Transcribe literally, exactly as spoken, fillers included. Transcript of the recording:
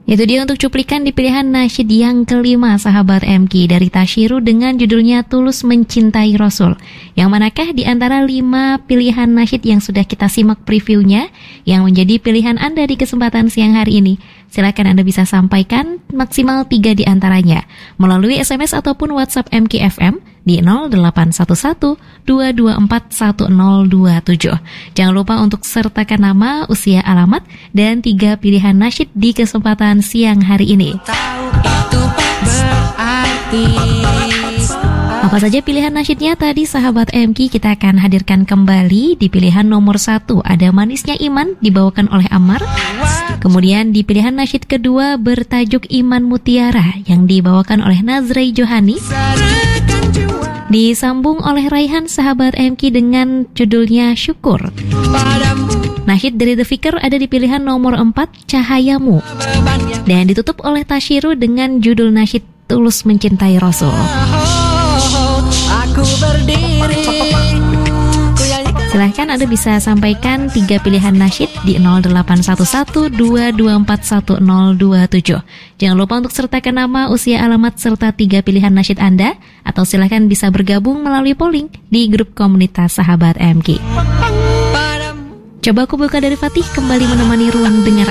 Itu dia untuk cuplikan di pilihan nasyid yang kelima sahabat M K dari Tashiru dengan judulnya Tulus Mencintai Rasul. Yang manakah di antara lima pilihan nasyid yang sudah kita simak previewnya yang menjadi pilihan Anda di kesempatan siang hari ini? Silakan Anda bisa sampaikan maksimal tiga di antaranya melalui S M S ataupun WhatsApp M K F M di nol delapan satu satu dua dua empat satu nol dua tujuh. Jangan lupa untuk sertakan nama, usia, alamat, dan tiga pilihan nasyid di kesempatan siang hari ini. Apa saja pilihan nasyidnya tadi sahabat M K kita akan hadirkan kembali. Di pilihan nomor satu ada Manisnya Iman dibawakan oleh Ammar. Kemudian di pilihan nasyid kedua bertajuk Iman Mutiara yang dibawakan oleh Nazrai Johani. Disambung oleh Raihan sahabat M K dengan judulnya Syukur. Nasyid dari The Fikr ada di pilihan nomor empat Cahayamu. Dan ditutup oleh Tashiru dengan judul nasyid Tulus Mencintai Rasul. Aku berdiri. Silahkan Anda bisa sampaikan tiga pilihan nasyid di nol delapan satu satu dua dua empat satu nol dua tujuh. Jangan lupa untuk sertakan nama, usia, alamat, serta tiga pilihan nasyid Anda. Atau silahkan bisa bergabung melalui polling di grup komunitas sahabat M K. Coba aku buka dari Fatih kembali menemani ruang dengar